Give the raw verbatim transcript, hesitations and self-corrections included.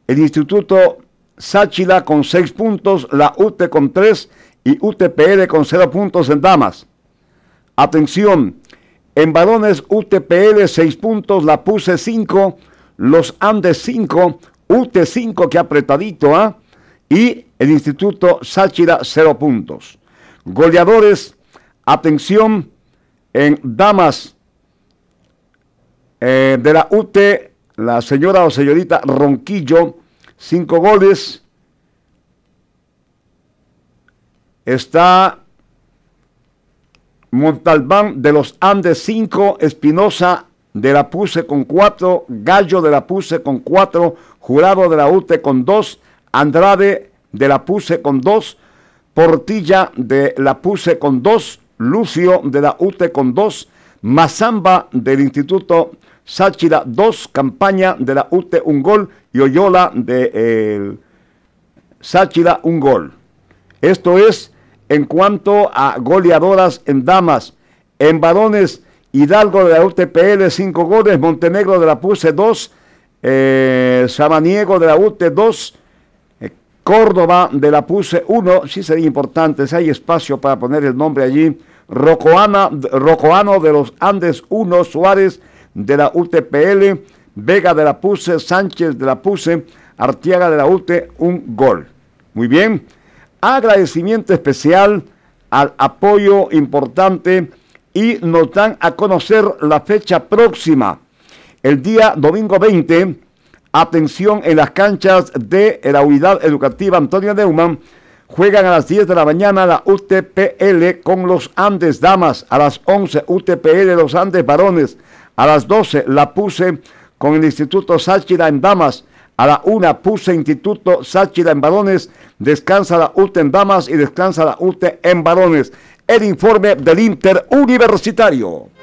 el Instituto Sáchila con seis puntos, la U T E con tres y U T P L con cero puntos en damas. Atención, en varones U T P L seis puntos, la P U C E cinco, los Andes cinco, U T E cinco que apretadito, ¿ah? ¿eh? Y el Instituto Sáchila cero puntos. Goleadores, atención, en damas eh, de la U T E, la señora o señorita Ronquillo, cinco goles. Está Montalbán de los Andes cinco, Espinosa de la P U C E con cuatro, Gallo de la P U C E con cuatro, Jurado de la U T E con dos, Andrade de la P U C E con dos, Portilla de la P U C E con dos, Lucio de la U T E con dos, Mazamba del Instituto Sáchila dos, Campaña de la U T E un gol y Oyola de eh, Sáchila un gol. Esto es en cuanto a goleadoras en damas. En varones, Hidalgo de la U T P L cinco goles, Montenegro de la P U C E dos, eh, Samaniego de la U T E dos, eh, Córdoba de la P U C E uno, sí sería importante, si hay espacio para poner el nombre allí, Rocoana, Rocoano de los Andes uno, Suárez de la U T P L, Vega de la P U C E, Sánchez de la P U C E, Artiaga de la U T E, un gol. Muy bien. Agradecimiento especial al apoyo importante y nos dan a conocer la fecha próxima. El día domingo veinte, atención en las canchas de la Unidad Educativa Antonio Neumann, juegan a las diez de la mañana la U T P L con los Andes Damas, a las once U T P L los Andes Varones, a las doce la P U C E con el Instituto Sáchila en Damas, a la una P U C E Instituto Sáchila en Varones, descansa la U T E en Damas y descansa la U T E en Varones. El informe del Interuniversitario.